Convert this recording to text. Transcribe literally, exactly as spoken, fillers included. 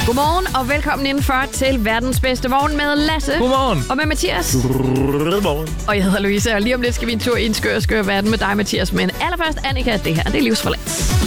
Godmorgen og velkommen indenfor til verdens bedste morgen med Lasse. Godmorgen. Og med Mathias. Godmorgen. Og jeg hedder Louise, og lige om lidt skal vi en tur i en skør, skør verden med dig, Mathias. Men allerførst, Annika, det her det er livsforladt.